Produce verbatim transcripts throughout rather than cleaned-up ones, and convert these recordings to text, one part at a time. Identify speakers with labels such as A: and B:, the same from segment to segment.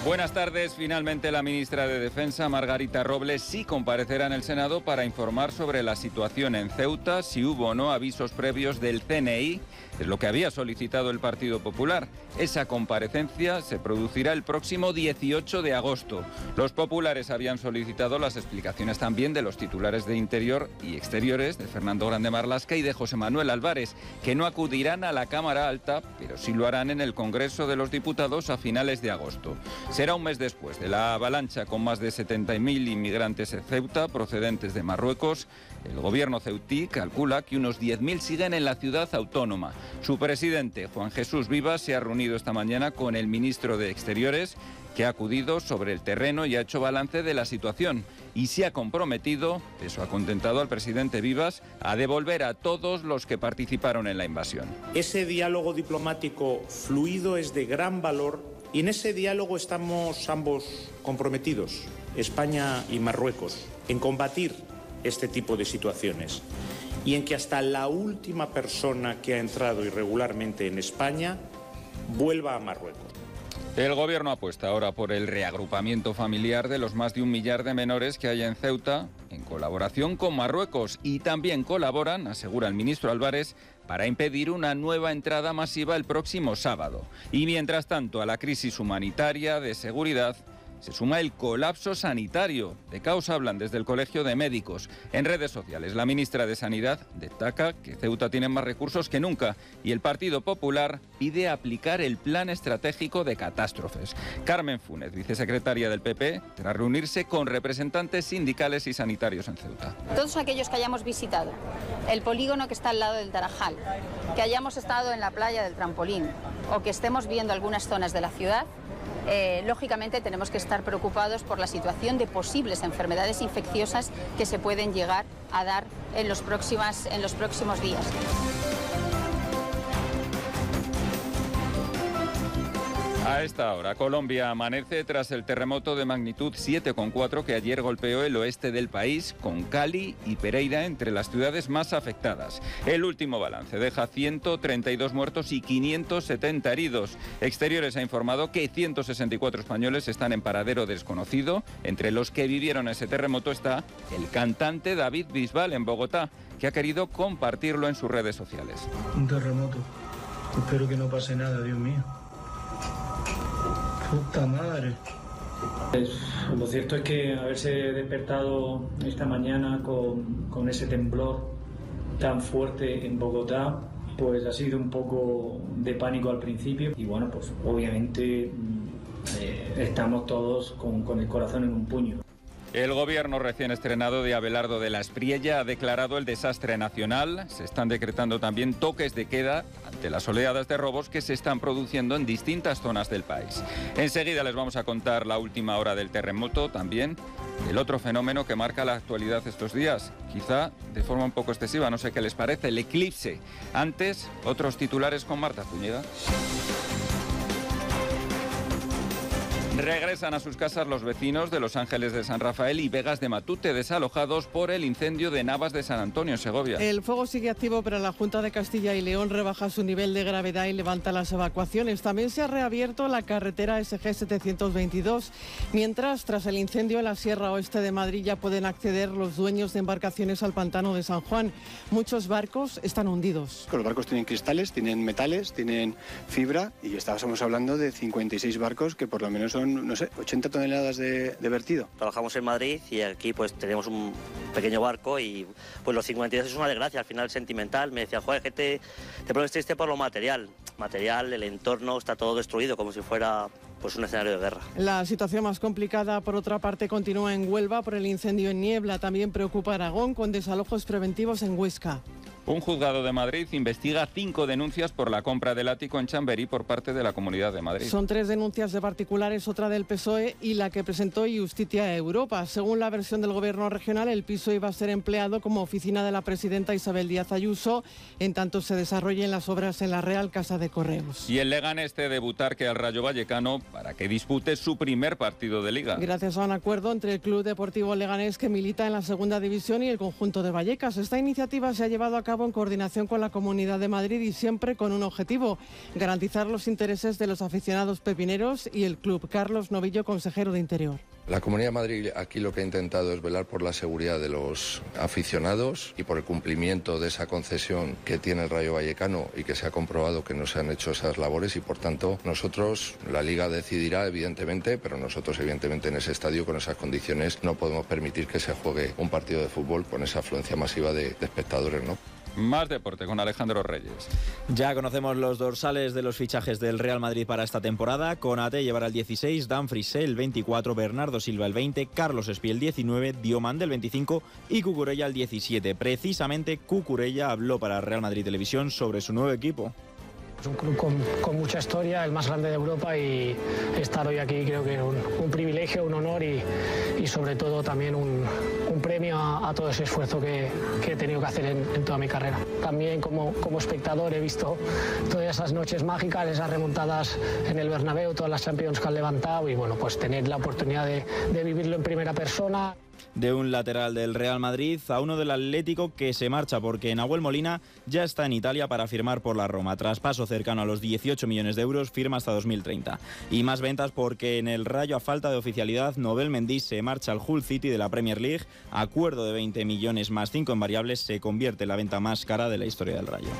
A: Buenas tardes. Finalmente la ministra de Defensa, Margarita Robles, sí comparecerá en el Senado para informar sobre la situación en Ceuta, si hubo o no avisos previos del C N I, es lo que había solicitado el Partido Popular. Esa comparecencia se producirá el próximo dieciocho de agosto. Los populares habían solicitado las explicaciones también de los titulares de Interior y Exteriores, de Fernando Grande Marlaska y de José Manuel Álvarez, que no acudirán a la Cámara Alta, pero sí lo harán en el Congreso de los Diputados a finales de agosto. Será un mes después de la avalancha con más de setenta mil inmigrantes en Ceuta procedentes de Marruecos. El gobierno ceutí calcula que unos diez mil siguen en la ciudad autónoma. Su presidente, Juan Jesús Vivas, se ha reunido esta mañana con el ministro de Exteriores, que ha acudido sobre el terreno y ha hecho balance de la situación. Y se ha comprometido, eso ha contentado al presidente Vivas, a devolver a todos los que participaron en la invasión.
B: Ese diálogo diplomático fluido es de gran valor. Y en ese diálogo estamos ambos comprometidos, España y Marruecos, en combatir este tipo de situaciones y en que hasta la última persona que ha entrado irregularmente en España vuelva a Marruecos.
A: El gobierno apuesta ahora por el reagrupamiento familiar de los más de un millar de menores que hay en Ceuta, en colaboración con Marruecos, y también colaboran, asegura el ministro Álvarez, para impedir una nueva entrada masiva el próximo sábado. Y mientras tanto, a la crisis humanitaria de seguridad se suma el colapso sanitario. De caos hablan desde el Colegio de Médicos. En redes sociales, la ministra de Sanidad destaca que Ceuta tiene más recursos que nunca y el Partido Popular pide aplicar el Plan Estratégico de Catástrofes. Carmen Funes, vicesecretaria del P P, tras reunirse con representantes sindicales y sanitarios en Ceuta.
C: Todos aquellos que hayamos visitado el polígono que está al lado del Tarajal, que hayamos estado en la playa del Trampolín o que estemos viendo algunas zonas de la ciudad, Eh, lógicamente tenemos que estar preocupados por la situación de posibles enfermedades infecciosas que se pueden llegar a dar en los próximas, en los próximos días.
A: A esta hora, Colombia amanece tras el terremoto de magnitud siete coma cuatro que ayer golpeó el oeste del país, con Cali y Pereira entre las ciudades más afectadas. El último balance deja ciento treinta y dos muertos y quinientos setenta heridos. Exteriores ha informado que ciento sesenta y cuatro españoles están en paradero desconocido. Entre los que vivieron ese terremoto está el cantante David Bisbal en Bogotá, que ha querido compartirlo en sus redes sociales.
D: Un terremoto. Espero que no pase nada, Dios mío. Puta madre.
E: Pues, lo cierto es que haberse despertado esta mañana con, con ese temblor tan fuerte en Bogotá, pues ha sido un poco de pánico al principio. Y bueno, pues obviamente eh, estamos todos con, con el corazón en un puño.
A: El gobierno recién estrenado de Abelardo de la Espriella ha declarado el desastre nacional. Se están decretando también toques de queda ante las oleadas de robos que se están produciendo en distintas zonas del país. Enseguida les vamos a contar la última hora del terremoto, también el otro fenómeno que marca la actualidad estos días, quizá de forma un poco excesiva, no sé qué les parece, el eclipse. Antes, otros titulares con Marta Zúñiga. Regresan a sus casas los vecinos de Los Ángeles de San Rafael y Vegas de Matute, desalojados por el incendio de Navas de San Antonio, en Segovia.
F: El fuego sigue activo, pero la Junta de Castilla y León rebaja su nivel de gravedad y levanta las evacuaciones. También se ha reabierto la carretera S G setecientos veintidós, mientras, tras el incendio en la Sierra Oeste de Madrid, ya pueden acceder los dueños de embarcaciones al pantano de San Juan. Muchos barcos están hundidos.
G: Los barcos tienen cristales, tienen metales, tienen fibra, y estábamos hablando de cincuenta y seis barcos que por lo menos son, no sé, ochenta toneladas de, de vertido.
H: Trabajamos en Madrid y aquí pues tenemos un pequeño barco y pues los cincuenta y dos es una desgracia, al final sentimental. Me decía, joder, que te, te pones triste por lo material. Material, el entorno está todo destruido como si fuera pues un escenario de guerra.
F: La situación más complicada, por otra parte, continúa en Huelva por el incendio en Niebla. También preocupa Aragón, con desalojos preventivos en Huesca.
A: Un juzgado de Madrid investiga cinco denuncias por la compra del ático en Chamberí por parte de la Comunidad de Madrid.
F: Son tres denuncias de particulares, otra del P S O E y la que presentó Justicia Europa. Según la versión del Gobierno regional, el piso iba a ser empleado como oficina de la presidenta Isabel Díaz Ayuso, en tanto se desarrollen las obras en la Real Casa de Correos.
A: Y el Leganés de debutar que al Rayo Vallecano para que dispute su primer partido de Liga.
F: Gracias a un acuerdo entre el Club Deportivo Leganés, que milita en la segunda división, y el conjunto de Vallecas. Esta iniciativa se ha llevado a cabo cabo en coordinación con la Comunidad de Madrid y siempre con un objetivo: garantizar los intereses de los aficionados pepineros y el club. Carlos Novillo, consejero de Interior.
I: La Comunidad de Madrid aquí lo que ha intentado es velar por la seguridad de los aficionados y por el cumplimiento de esa concesión que tiene el Rayo Vallecano y que se ha comprobado que no se han hecho esas labores, y por tanto nosotros, la Liga decidirá evidentemente, pero nosotros evidentemente en ese estadio con esas condiciones no podemos permitir que se juegue un partido de fútbol con esa afluencia masiva de, de espectadores, ¿no?
A: Más deporte con Alejandro Reyes.
J: Ya conocemos los dorsales de los fichajes del Real Madrid para esta temporada. Konaté llevará el dieciséis, Dumfries el veinticuatro, Bernardo Silva el veinte, Carlos Espí el diecinueve, Diomande el veinticinco y Cucurella el diecisiete. Precisamente Cucurella habló para Real Madrid Televisión sobre su nuevo equipo.
K: Es un club con, con mucha historia, el más grande de Europa, y estar hoy aquí creo que es un, un privilegio, un honor y, y sobre todo también un, un premio a, a todo ese esfuerzo que, que he tenido que hacer en, en toda mi carrera. También como, como espectador he visto todas esas noches mágicas, esas remontadas en el Bernabéu, todas las Champions que han levantado, y bueno, pues tener la oportunidad de, de vivirlo en primera persona.
J: De un lateral del Real Madrid a uno del Atlético que se marcha porque Nahuel Molina ya está en Italia para firmar por la Roma. Traspaso cercano a los dieciocho millones de euros, firma hasta dos mil treinta. Y más ventas porque en el Rayo, a falta de oficialidad, Nobel Mendy se marcha al Hull City de la Premier League. Acuerdo de veinte millones más cinco en variables, se convierte en la venta más cara de la historia del Rayo.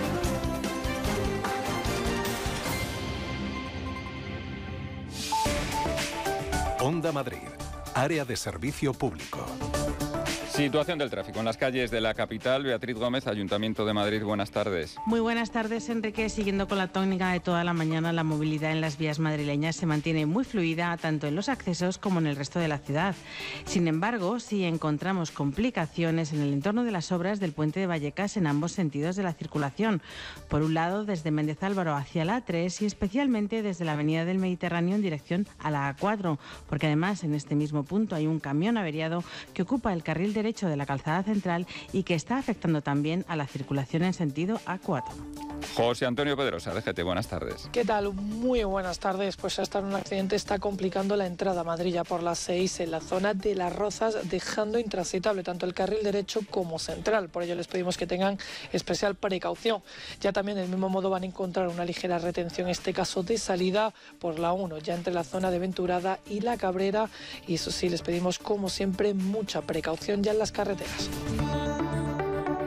L: Onda Madrid. Área de servicio público.
A: Situación del tráfico en las calles de la capital. Beatriz Gómez, Ayuntamiento de Madrid, buenas tardes.
M: Muy buenas tardes, Enrique. Siguiendo con la tónica de toda la mañana, la movilidad en las vías madrileñas se mantiene muy fluida, tanto en los accesos como en el resto de la ciudad. Sin embargo, sí encontramos complicaciones en el entorno de las obras del puente de Vallecas en ambos sentidos de la circulación. Por un lado, desde Méndez Álvaro hacia la A tres y especialmente desde la Avenida del Mediterráneo en dirección a la A cuatro, porque además en este mismo punto hay un camión averiado que ocupa el carril derecho de la calzada central y que está afectando también a la circulación en sentido A cuatro.
A: José Antonio Pedrosa, D G T, buenas tardes.
N: ¿Qué tal? Muy buenas tardes. Pues hasta un accidente está complicando la entrada a Madrid ya por las seis en la zona de Las Rozas, dejando intransitable tanto el carril derecho como central. Por ello les pedimos que tengan especial precaución. Ya también del mismo modo van a encontrar una ligera retención, en este caso de salida por la uno, ya entre la zona de Venturada y La Cabrera. Y eso sí, les pedimos como siempre mucha precaución ya en las carreteras.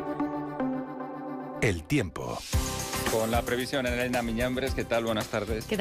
L: El tiempo.
A: Con la previsión en Elena Miñambres, ¿qué tal? Buenas tardes.